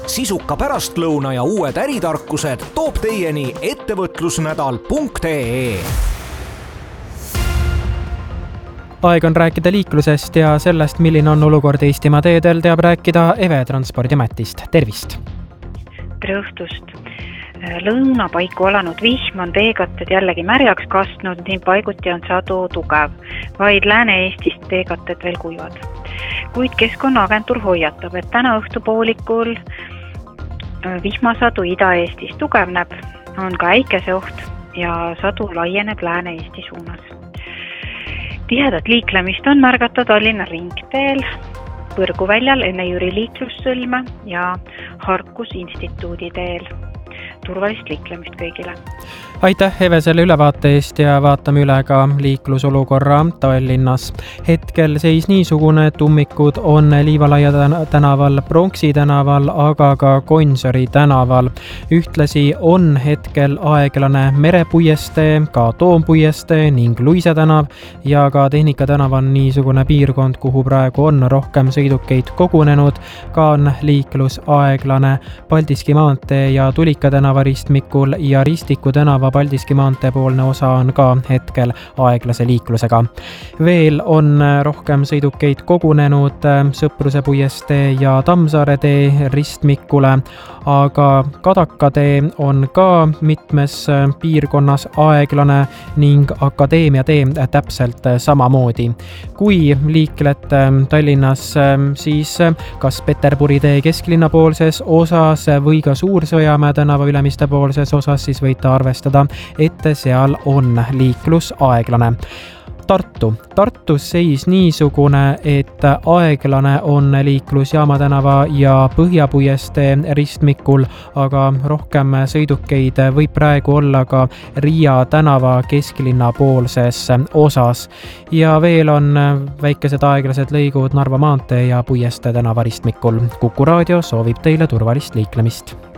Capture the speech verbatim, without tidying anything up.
sisuka pärastlõuna ja uued äritarkused toob teieni ettevõtlusnädal punkt ee. Aeg on rääkida liiklusest ja sellest, milline on olukord Eestimaa teedel, teab rääkida Eve Transpordiametist. Tervist! Tere õhtust! Lõuna paiku alanud vihm on teekatted jällegi märjaks kastnud, nii paiguti on sadu tugev, vaid Lääne-Eestist teekatted veel kuivad. Kuid Keskkonnaagentuur hoiatab, et täna õhtupoolikul vihmasadu Ida-Eestis tugevneb, on ka äikeseoht ja sadu laieneb Lääne-Eesti suunas. Tihedat liiklemist on märgata Tallinna ringteel, Põrguväljal enne Jüri liiklussõlme ja Harkus instituudi teel. Turvalist liiklemist kõigile. Aitäh Eve selle ülevaate eest ja vaatame üle ka liiklusolukorra Tallinnas. Hetkel seis niisugune, et ummikud on Liivalaia tänaval, Pronksi tänaval, aga ka Gonsiori tänaval. Ühtlasi on hetkel aeglane Merepuiestee, ka Toompuiestee ning Luise tänav ja ka Tehnika tänav on niisugune piirkond, kuhu praegu on rohkem sõidukeid kogunenud. Ka on liiklus aeglane Paldiski maantee ja Tulika tänava ristmikul ja Ristiku tänava Paldiski maantee poolne osa on ka hetkel aeglase liiklusega. Veel on rohkem sõidukeid kogunenud Sõpruse puiestee ja Tammsaare tee ristmikule, aga Kadaka tee on ka mitmes piirkonnas aeglane ning Akadeemia tee täpselt samamoodi. Kui liiklete Tallinnas, siis kas Peterburi tee kesklinna poolses osas või ka Suur-Sõjamäe tänava ülemiste poolses osas, siis võite arvestada, et seal on liiklus aeglane. Tartu. Tartus seis niisugune, et aeglane on liiklus Jaama tänava ja Põhjapuiestee ristmikul, aga rohkem sõidukeid võib praegu olla ka Riia tänava kesklinna poolses osas. Ja veel on väikesed aeglased lõigud Narva maantee ja Puiestee tänava ristmikul. Kuku raadio soovib teile turvalist liiklemist.